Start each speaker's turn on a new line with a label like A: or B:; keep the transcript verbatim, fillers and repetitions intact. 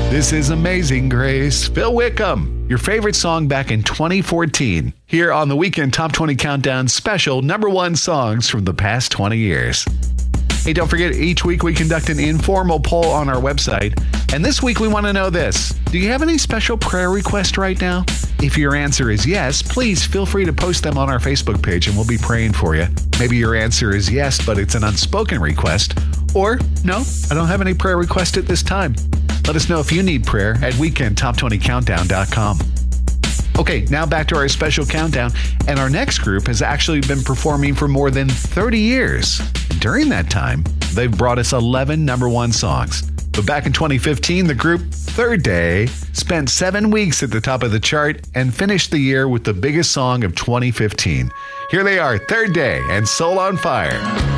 A: This is Amazing Grace. Phil Wickham, your favorite song back in twenty fourteen. Here on the Weekend Top twenty Countdown special, number one songs from the past twenty years. Hey, don't forget, each week we conduct an informal poll on our website. And this week we want to know this. Do you have any special prayer requests right now? If your answer is yes, please feel free to post them on our Facebook page and we'll be praying for you. Maybe your answer is yes, but it's an unspoken request. Or, no, I don't have any prayer request at this time. Let us know if you need prayer at weekend top twenty countdown dot com. Okay, now back to our special countdown. And our next group has actually been performing for more than thirty years. During that time, they've brought us eleven number one songs. But back in twenty fifteen, the group Third Day spent seven weeks at the top of the chart and finished the year with the biggest song of twenty fifteen. Here they are, Third Day and Soul on Fire.